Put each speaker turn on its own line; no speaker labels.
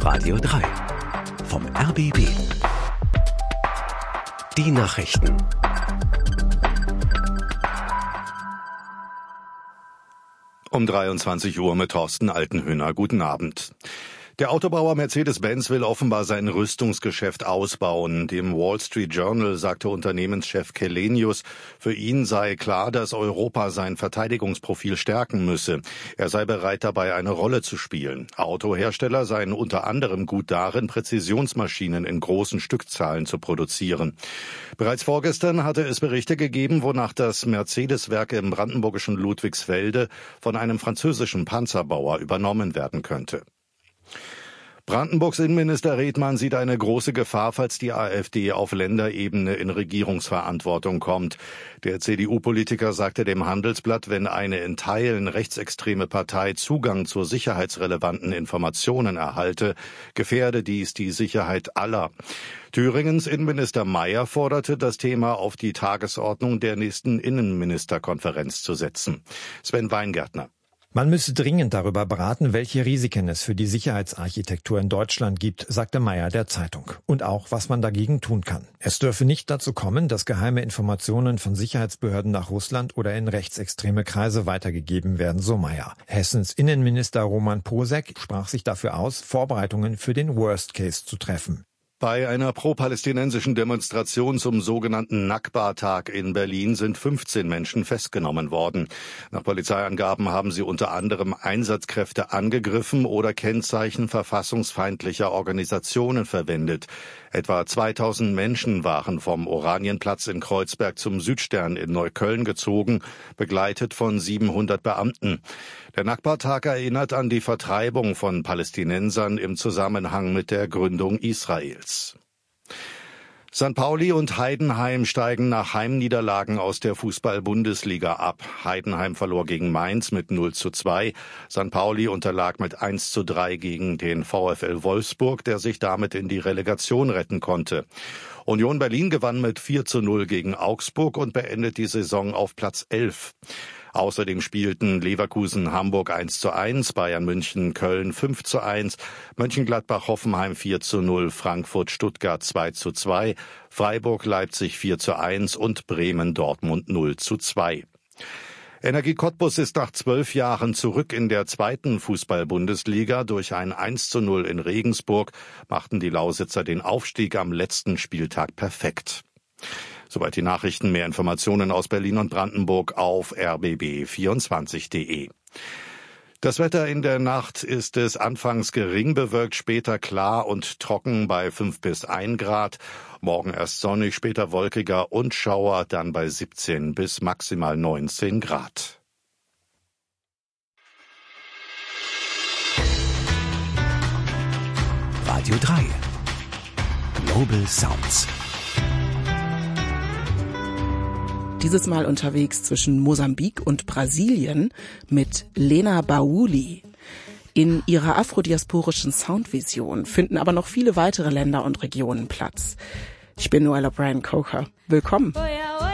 Radio 3 vom RBB. Die Nachrichten.
Um 23 Uhr mit Thorsten Altenhöhner. Guten Abend. Der Autobauer Mercedes-Benz will offenbar sein Rüstungsgeschäft ausbauen. Dem Wall Street Journal sagte Unternehmenschef Källenius, für ihn sei klar, dass Europa sein Verteidigungsprofil stärken müsse. Er sei bereit, dabei eine Rolle zu spielen. Autohersteller seien unter anderem gut darin, Präzisionsmaschinen in großen Stückzahlen zu produzieren. Bereits vorgestern hatte es Berichte gegeben, wonach das Mercedes-Werk im brandenburgischen Ludwigsfelde von einem französischen Panzerbauer übernommen werden könnte. Brandenburgs Innenminister Redmann sieht eine große Gefahr, falls die AfD auf Länderebene in Regierungsverantwortung kommt. Der CDU-Politiker sagte dem Handelsblatt, wenn eine in Teilen rechtsextreme Partei Zugang zu sicherheitsrelevanten Informationen erhalte, gefährde dies die Sicherheit aller. Thüringens Innenminister Mayer forderte, das Thema auf die Tagesordnung der nächsten Innenministerkonferenz zu setzen. Sven Weingärtner.
Man müsse dringend darüber beraten, welche Risiken es für die Sicherheitsarchitektur in Deutschland gibt, sagte Mayer der Zeitung. Und auch, was man dagegen tun kann. Es dürfe nicht dazu kommen, dass geheime Informationen von Sicherheitsbehörden nach Russland oder in rechtsextreme Kreise weitergegeben werden, so Mayer. Hessens Innenminister Roman Posek sprach sich dafür aus, Vorbereitungen für den Worst Case zu treffen.
Bei einer pro-palästinensischen Demonstration zum sogenannten Nakba-Tag in Berlin sind 15 Menschen festgenommen worden. Nach Polizeiangaben haben sie unter anderem Einsatzkräfte angegriffen oder Kennzeichen verfassungsfeindlicher Organisationen verwendet. Etwa 2000 Menschen waren vom Oranienplatz in Kreuzberg zum Südstern in Neukölln gezogen, begleitet von 700 Beamten. Der Nakba-Tag erinnert an die Vertreibung von Palästinensern im Zusammenhang mit der Gründung Israels. St. Pauli und Heidenheim steigen nach Heimniederlagen aus der Fußball-Bundesliga ab. Heidenheim verlor gegen Mainz mit 0:2. St. Pauli unterlag mit 1:3 gegen den VfL Wolfsburg, der sich damit in die Relegation retten konnte. Union Berlin gewann mit 4:0 gegen Augsburg und beendet die Saison auf Platz 11. Außerdem spielten Leverkusen Hamburg 1:1, Bayern München Köln 5:1, Mönchengladbach Hoffenheim 4:0, Frankfurt Stuttgart 2:2, Freiburg Leipzig 4:1 und Bremen Dortmund 0:2. Energie Cottbus ist nach 12 Jahren zurück in der zweiten Fußball-Bundesliga. Durch ein 1:0 in Regensburg machten die Lausitzer den Aufstieg am letzten Spieltag perfekt. Soweit die Nachrichten. Mehr Informationen aus Berlin und Brandenburg auf rbb24.de. Das Wetter in der Nacht ist es anfangs gering bewölkt, später klar und trocken bei 5 bis 1 Grad. Morgen erst sonnig, später wolkiger und Schauer, dann bei 17 bis maximal 19 Grad.
Radio 3 Global Sounds.
Dieses Mal unterwegs zwischen Mosambik und Brasilien mit Lena Bauli. In ihrer afrodiasporischen Soundvision finden aber noch viele weitere Länder und Regionen Platz. Ich bin Noella Bryan Coker. Willkommen.